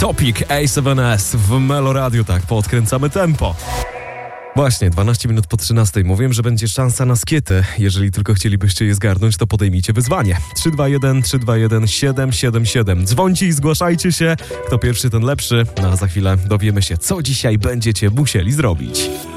Topic A7S w Melo Radio, tak, podkręcamy tempo. Właśnie, 12 minut po 13. Mówiłem, że będzie szansa na skiety. Jeżeli tylko chcielibyście je zgarnąć, to podejmijcie wyzwanie. 321-321-777. Dzwońcie i zgłaszajcie się. Kto pierwszy, ten lepszy. No a za chwilę dowiemy się, co dzisiaj będziecie musieli zrobić.